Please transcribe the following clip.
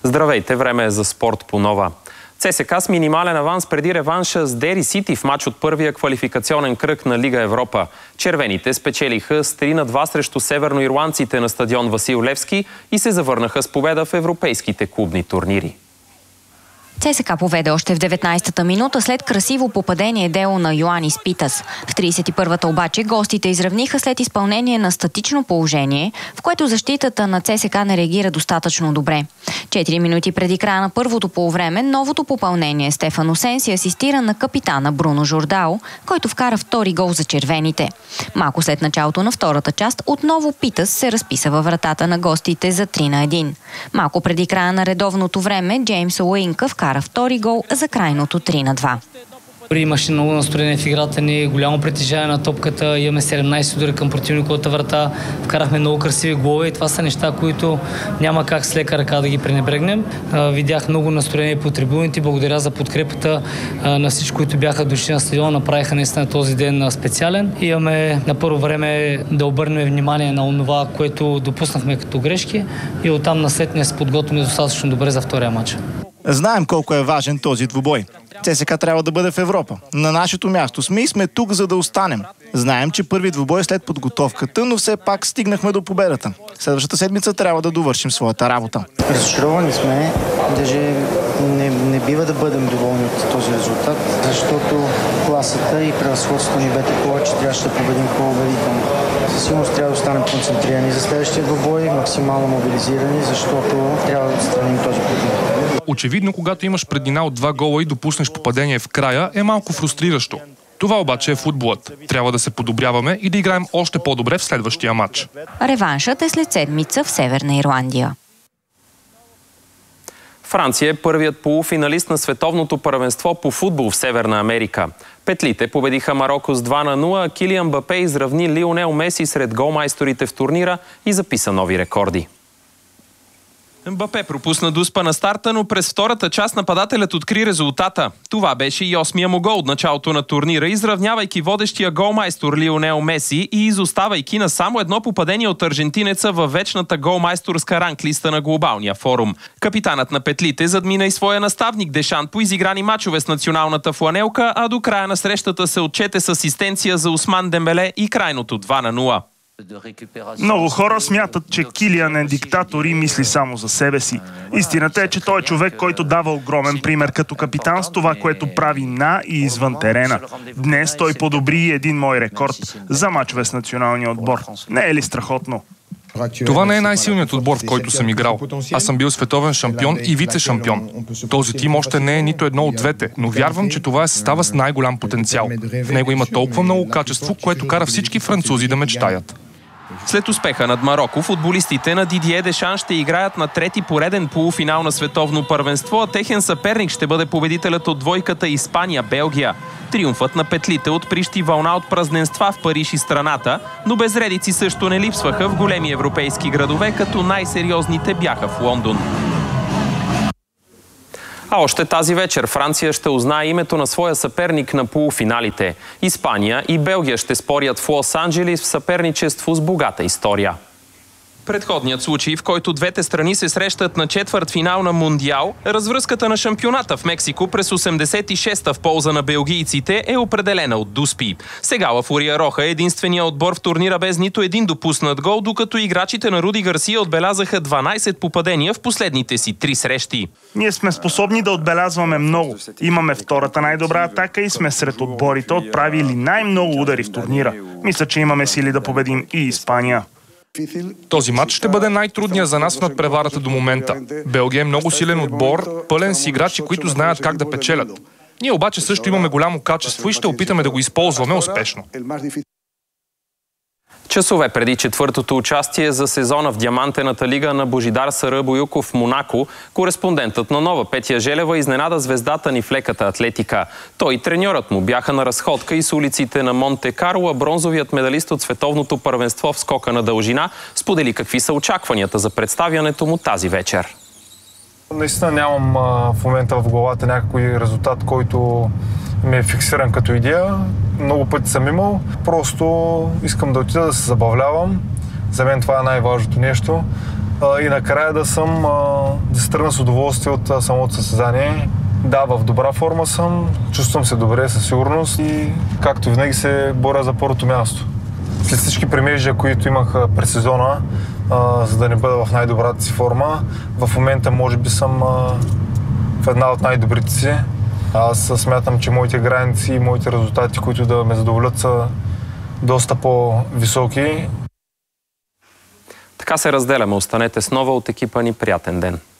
Здравейте, време е за спорт по нова. ЦСКА с минимален аванс преди реванша с Дери Сити в матч от първия квалификационен кръг на Лига Европа. Червените спечелиха с 3-2 срещу северноирландците на стадион Васил Левски и се завърнаха с победа в европейските клубни турнири. ЦСКА поведе още в 19-та минута след красиво попадение дело на Йоанис Питас. В 31-та обаче гостите изравниха след изпълнение на статично положение, в което защитата на ЦСКА не реагира достатъчно добре. 4 минути преди края на първото полувреме новото попълнение Стефан Осенси асистира на капитана Бруно Жордао, който вкара втори гол за червените. Малко след началото на втората част отново Питас се разписа във вратата на гостите за 3-1. Малко преди края на редовното време Джеймс Уинка вкара втори гол за крайното 3-2. Имаше много настроение в играта ни, голямо притежание на топката, имаме 17 удари към противниковата врата, вкарахме много красиви голове и това са неща, които няма как с лека ръка да ги пренебрегнем. Видях много настроение по трибуните, благодаря за подкрепата на всички, които бяха дошли на стадиона, направиха наистина този ден специален. Имаме на първо време да обърнем внимание на това, което допуснахме като грешки и оттам наслед се подготвим достатъчно добре за втория матч. Знаем колко е важен този двубой. ЦСКА трябва да бъде в Европа. На нашето място сме и сме тук, за да останем. Знаем, че първи двубой след подготовката, но все пак стигнахме до победата. Следващата седмица трябва да довършим своята работа. Разочаровани сме, даже не бива да бъдем доволни от този резултат, защото класата и превъзходството ни бе такова, че трябваше да победим по-убедително. Със сигурност трябва да останем концентрирани за следващия двубой, максимално мобилизирани, защото трябва да отстраним този проблем. Очевидно, когато имаш преднина от 2 гола и допуснеш попадение в края, е малко фрустриращо. Това обаче е футболът. Трябва да се подобряваме и да играем още по-добре в следващия матч. Реваншът е след седмица в Северна Ирландия. Франция е първият полуфиналист на световното първенство по футбол в Северна Америка. Петлите победиха Мароко с 2-0, а Килиан Мбапе изравни Лионел Меси сред голмайсторите в турнира и записа нови рекорди. Мбапе пропусна дуспа на старта, но през втората част нападателят откри резултата. Това беше и 8-я му гол от началото на турнира, изравнявайки водещия голмайстор Лионел Меси и изоставайки на само едно попадение от аржентинеца във вечната голмайсторска ранглиста на глобалния форум. Капитанът на петлите задмина и своя наставник Дешан по изиграни мачове с националната фланелка, а до края на срещата се отчете с асистенция за Усман Дембеле и крайното 2-0. Много хора смятат, че Килиан е диктатор и мисли само за себе си. Истината е, че той е човек, който дава огромен пример като капитан с това, което прави на и извън терена. Днес той подобри един мой рекорд за мачове с националния отбор. Не е ли страхотно? Това не е най-силният отбор, в който съм играл. Аз съм бил световен шампион и вице-шампион. Този тим още не е нито едно от двете, но вярвам, че това е състава с най-голям потенциал. В него има толкова много качество, което кара всички французи да мечтаят. След успеха над Мароко, футболистите на Дидие Дешан ще играят на трети пореден полуфинал на световно първенство, а техен съперник ще бъде победителят от двойката Испания-Белгия. Триумфът на петлите отприщи вълна от празненства в Париж и страната, но безредици също не липсваха в големи европейски градове, като най-сериозните бяха в Лондон. А още тази вечер Франция ще узнае името на своя съперник на полуфиналите. Испания и Белгия ще спорят в Лос-Анджелис в съперничество с богата история. Предходният случай, в който двете страни се срещат на четвъртфинал на Мундиал, развръзката на шампионата в Мексико през 86-та в полза на белгийците е определена от дуспи. Сега Ла Фурия Роха е единствения отбор в турнира без нито един допуснат гол, докато играчите на Руди Гарсия отбелязаха 12 попадения в последните си 3 срещи. Ние сме способни да отбелязваме много. Имаме втората най-добра атака и сме сред отборите, отправили най-много удари в турнира. Мисля, че имаме сили да победим и Испания. Този матч ще бъде най-трудният за нас в надпреварата до момента. Белгия е много силен отбор, пълен с играчи, които знаят как да печелят. Ние обаче също имаме голямо качество и ще опитаме да го използваме успешно. Часове преди четвъртото участие за сезона в Диамантената лига на Божидар Сарабоюков в Монако, кореспондентът на Нова Петя Желева изненада звездата ни в леката атлетика. Той и треньорът му бяха на разходка и с улиците на Монте Карло, а бронзовият медалист от световното първенство в скока на дължина сподели какви са очакванията за представянето му тази вечер. Наистина нямам в момента в главата някакой резултат, който ми е фиксиран като идея. Много пъти съм имал. Просто искам да отида да се забавлявам. За мен това е най-важното нещо. и накрая да се тръгна с удоволствие от самото състезание. Да, в добра форма съм, чувствам се добре със сигурност и както винаги се боря за първото място. След всички премеждия, които имах през сезона, за да не бъда в най-добрата си форма, в момента може би съм в една от най-добрите си. Аз смятам, че моите граници и моите резултати, които да ме задоволят, са доста по-високи. Така се разделяме. Останете с нова от екипа ни. Приятен ден!